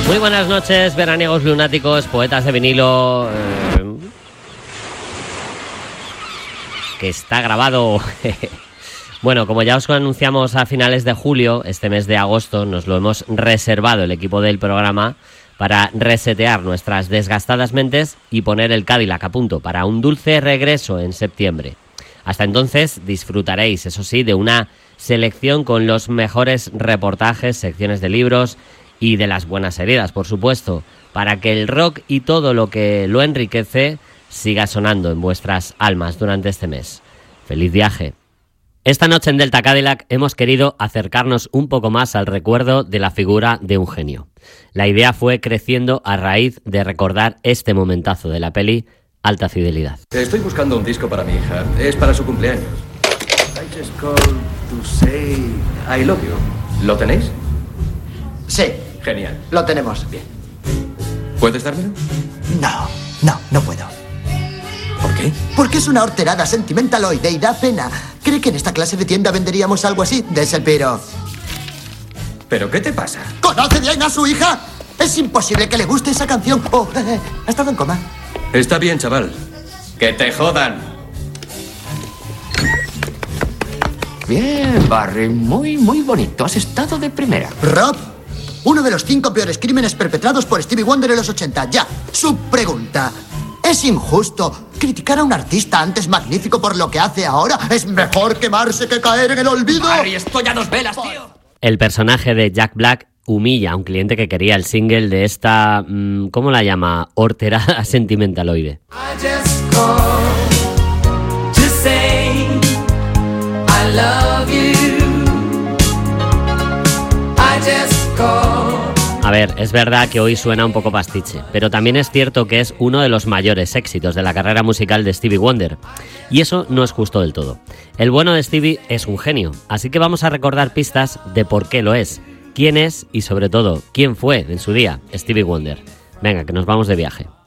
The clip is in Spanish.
Muy buenas noches, veraniegos lunáticos, poetas de vinilo. Que está grabado. Bueno, como ya os anunciamos a finales de julio, este mes de agosto nos lo hemos reservado el equipo del programa para resetear nuestras desgastadas mentes y poner el Cadillac a punto para un dulce regreso en septiembre. Hasta entonces disfrutaréis, eso sí, de una selección con los mejores reportajes, secciones de libros y de las buenas heridas, por supuesto, para que el rock y todo lo que lo enriquece siga sonando en vuestras almas durante este mes. ¡Feliz viaje! Esta noche en Delta Cadillac hemos querido acercarnos un poco más al recuerdo de la figura de un genio. La idea fue creciendo a raíz de recordar este momentazo de la peli Alta Fidelidad. Estoy buscando un disco para mi hija. Es para su cumpleaños. I just called to say I love you. ¿Lo tenéis? Sí. Genial. Lo tenemos. Bien. ¿Puedes dármelo? No puedo. ¿Por qué? Porque es una horterada sentimentaloide y da pena. ¿Cree que en esta clase de tienda venderíamos algo así? Des el piro. ¿Pero qué te pasa? ¿Conoce bien a su hija? Es imposible que le guste esa canción. Ha estado en coma. Está bien, chaval. ¡Que te jodan! Bien, Barry, muy bonito. Has estado de primera. Rob, uno de los 5 peores crímenes perpetrados por Stevie Wonder en los 80. Ya, su pregunta. ¿Es injusto criticar a un artista antes magnífico por lo que hace ahora? ¿Es mejor quemarse que caer en el olvido? Barry, estoy a 2 velas, tío. El personaje de Jack Black humilla a un cliente que quería el single de esta, ¿cómo la llama? Horterada sentimentaloide. I just called to say I love you. I just called. A ver, es verdad que hoy suena un poco pastiche, pero también es cierto que es uno de los mayores éxitos de la carrera musical de Stevie Wonder. Y eso no es justo del todo. El bueno de Stevie es un genio, así que vamos a recordar pistas de por qué lo es, quién es y sobre todo, quién fue en su día Stevie Wonder. Venga, que nos vamos de viaje.